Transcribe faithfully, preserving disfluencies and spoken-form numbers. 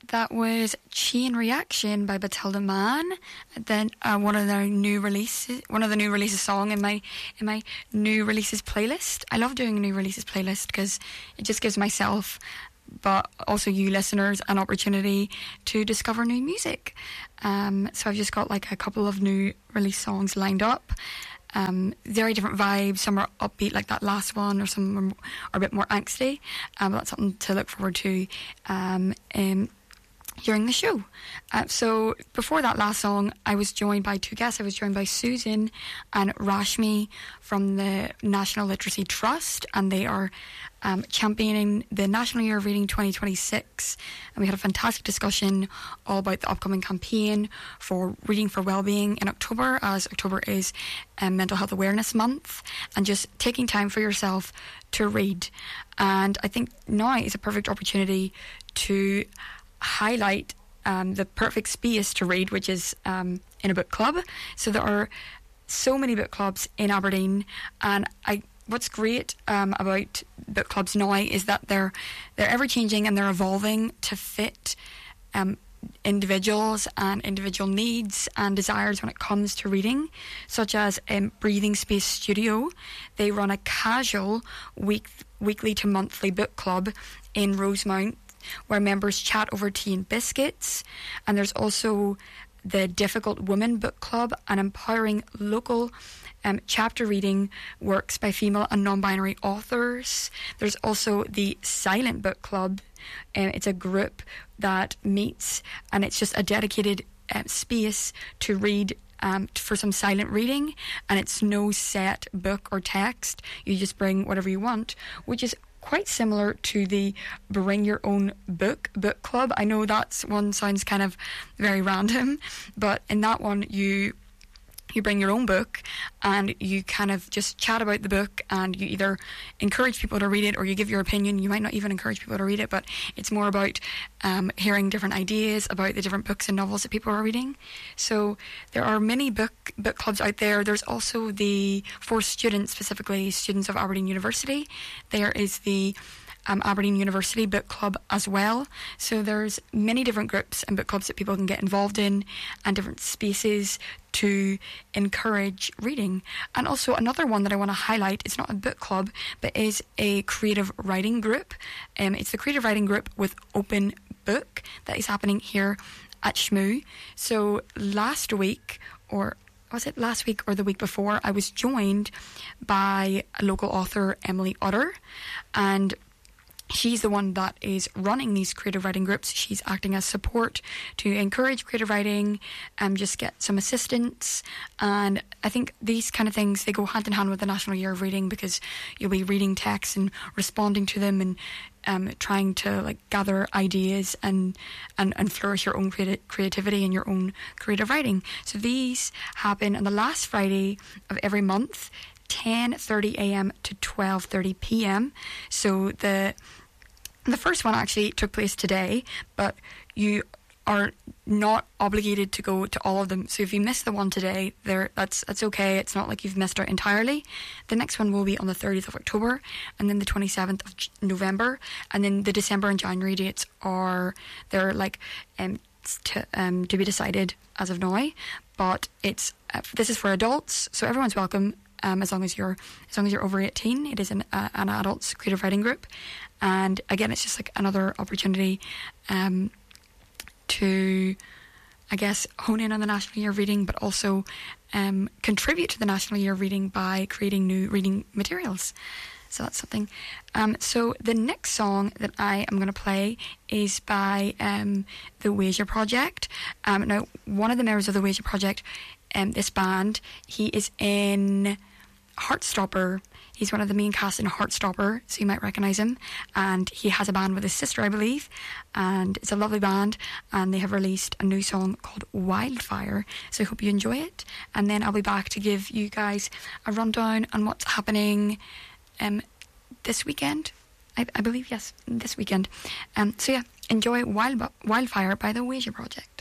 that was Chain Reaction by Batilda Mann. Then uh, one of their new releases, one of the new releases song in my in my new releases playlist. I love doing a new releases playlist because it just gives myself, but also you listeners, an opportunity to discover new music. Um, so I've just got like a couple of new release songs lined up. Um, very different vibes. Some are upbeat like that last one, or some are a bit more angsty. Um, that's something to look forward to um, in, during the show. Uh, so before that last song, I was joined by two guests. I was joined by Susan and Rashmi from the National Literacy Trust, and they are um, championing the National Year of Reading twenty twenty-six. And we had a fantastic discussion all about the upcoming campaign for Reading for Wellbeing in October, as October is um, Mental Health Awareness Month, and just taking time for yourself to read. And I think now is a perfect opportunity to highlight um, the perfect space to read, which is um, in a book club. So there are so many book clubs in Aberdeen, and I what's great um, about book clubs now is that they're they're ever changing and they're evolving to fit um, individuals and individual needs and desires when it comes to reading, such as um, Breathing Space Studio. They run a casual week weekly to monthly book club in Rosemount, where members chat over tea and biscuits. And there's also the Difficult Women Book Club, an empowering local um, chapter reading works by female and non-binary authors. There's also the Silent Book Club. Um, it's a group that meets, and it's just a dedicated uh, space to read Um, for some silent reading, and it's no set book or text. You just bring whatever you want, which is quite similar to the Bring Your Own Book book club. I know that's one sounds kind of very random, but in that one you you bring your own book and you kind of just chat about the book, and you either encourage people to read it or you give your opinion. You might not even encourage people to read it, but it's more about um, hearing different ideas about the different books and novels that people are reading. So there are many book book clubs out there. There's also the, for students, specifically students of Aberdeen University, there is the Um, Aberdeen University Book Club as well. So there's many different groups and book clubs that people can get involved in, and different spaces to encourage reading. And also another one that I want to highlight, it's not a book club, but is a creative writing group. Um, it's the creative writing group with Open Book that is happening here at Shmoo. So last week, or was it last week or the week before, I was joined by a local author, Emily Utter, and she's the one that is running these creative writing groups. She's acting as support to encourage creative writing and just get some assistance. And I think these kind of things, they go hand in hand with the National Year of Reading, because you'll be reading texts and responding to them, and um, trying to like gather ideas and, and, and flourish your own creati- creativity and your own creative writing. So these happen on the last Friday of every month, ten thirty a.m. to twelve thirty p.m. So the the first one actually took place today, but you are not obligated to go to all of them. So if you miss the one today, there that's that's okay. It's not like you've missed out entirely. The next one will be on the thirtieth of October, and then the twenty-seventh of November, and then the December and January dates are they're like um to um to be decided as of now. But it's uh, this is for adults, so everyone's welcome. Um, as long as you're as long as you're over eighteen. It is an uh, an adults creative writing group, and again, it's just like another opportunity um, to, I guess, hone in on the National Year of Reading, but also um, contribute to the National Year of Reading by creating new reading materials. So that's something. Um, so the next song that I am going to play is by um, the Wasia Project. Um, now, one of the members of the Wasia Project, um, this band, he is in Heartstopper. He's one of the main cast in Heartstopper, so you might recognise him. And he has a band with his sister, I believe. And it's a lovely band. And they have released a new song called Wildfire. So I hope you enjoy it. And then I'll be back to give you guys a rundown on what's happening um, this weekend. I, I believe, yes, this weekend. Um, so yeah, enjoy Wild, Wildfire by the Wasia Project.